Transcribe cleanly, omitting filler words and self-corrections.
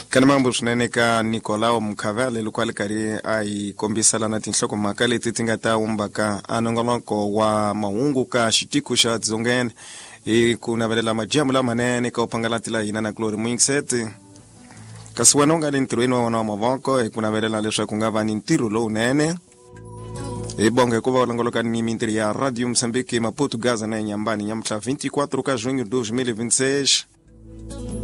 Kana mambo swinene ka Nicolao Mkhavale lukwali kari ai kombisala na tinhloko makale titingata umbaka anongoloko wa mahungu ka xitiku xa dzongene ku navelela majamu lamanene ka upangalatila hina na Glory Mwingiseti kasi wena unga ni ntirhweni wa wona wa mavoko ku navelela leswaku nga va ni ntirho lowunene bonge ku va ulongoloka ni mintirho ya Radio Mozambique Maputo Gaza na Nyambani nyamuhla 24 ka Junho 2026